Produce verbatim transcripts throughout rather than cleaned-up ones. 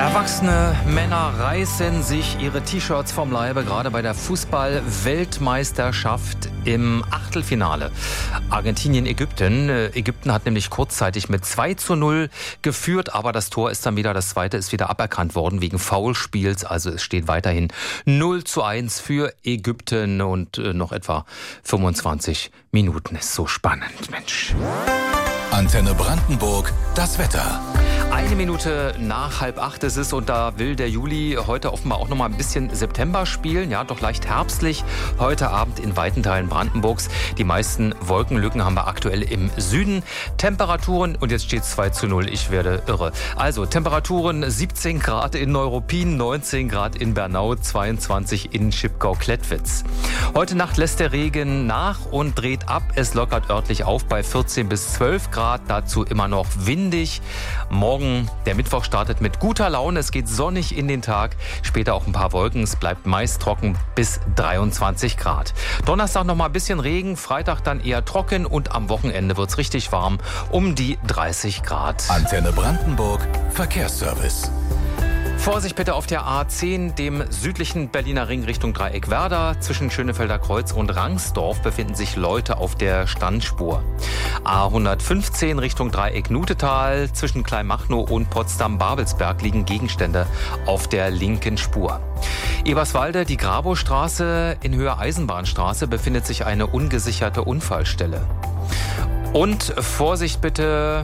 Erwachsene Männer reißen sich ihre T-Shirts vom Leibe, gerade bei der Fußball-Weltmeisterschaft im Achtelfinale. Argentinien-Ägypten. Ägypten hat nämlich kurzzeitig mit zwei zu null geführt, aber das Tor ist dann wieder, das zweite ist wieder aberkannt worden wegen Foulspiels. Also es steht weiterhin null zu eins für Ägypten und noch etwa fünfundzwanzig Minuten. Ist so spannend, Mensch. Antenne Brandenburg, das Wetter. Eine Minute nach halb acht ist es und da will der Juli heute offenbar auch noch mal ein bisschen September spielen. Ja, doch leicht herbstlich. Heute Abend in weiten Teilen Brandenburgs. Die meisten Wolkenlücken haben wir aktuell im Süden. Temperaturen, und jetzt steht es zwei zu null, ich werde irre. Also Temperaturen siebzehn Grad in Neuruppin, neunzehn Grad in Bernau, zweiundzwanzig in Schipkau-Klettwitz. Heute Nacht lässt der Regen nach und dreht ab. Es lockert örtlich auf bei vierzehn bis zwölf Grad. Dazu immer noch windig. Morgen Der Mittwoch startet mit guter Laune. Es geht sonnig in den Tag. Später auch ein paar Wolken. Es bleibt meist trocken bis dreiundzwanzig Grad. Donnerstag noch mal ein bisschen Regen. Freitag dann eher trocken. Und am Wochenende wird es richtig warm. Um die dreißig Grad. Antenne Brandenburg, Verkehrsservice. Vorsicht bitte auf der A zehn, dem südlichen Berliner Ring Richtung Dreieckwerder. Zwischen Schönefelder Kreuz und Rangsdorf befinden sich Leute auf der Standspur. A hundertfünfzehn Richtung Dreieck Nutetal. Zwischen Kleinmachnow und Potsdam-Babelsberg liegen Gegenstände auf der linken Spur. Eberswalde, die Grabostraße in Höhe Eisenbahnstraße befindet sich eine ungesicherte Unfallstelle. Und Vorsicht bitte...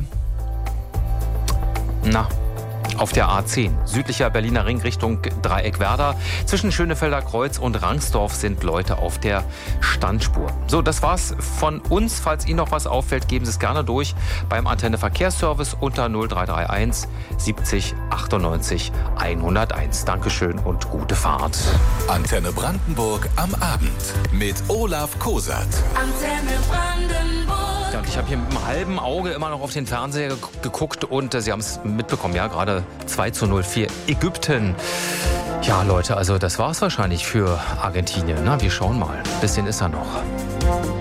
Na... Auf der A zehn, südlicher Berliner Ring Richtung Dreieckwerder. Zwischen Schönefelder Kreuz und Rangsdorf sind Leute auf der Standspur. So, das war's von uns. Falls Ihnen noch was auffällt, geben Sie es gerne durch beim Antenne Verkehrsservice unter null drei drei eins siebzig achtundneunzig hunderteins. Dankeschön und gute Fahrt. Antenne Brandenburg am Abend mit Olaf Kosat. Antenne Brandenburg. Ja, und ich habe hier mit einem halben Auge immer noch auf den Fernseher geguckt und äh, Sie haben es mitbekommen, ja, gerade zwei zu null für Ägypten. Ja, Leute, also das war es wahrscheinlich für Argentinien. Na, wir schauen mal. Ein bisschen ist er noch.